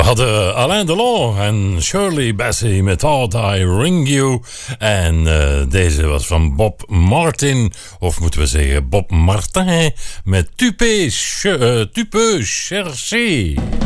hadden Alain Delon en Shirley Bassey met Thought I Ring You. En deze was van Bob Martin, of moeten we zeggen Bob Martin, met Tu peux chercher.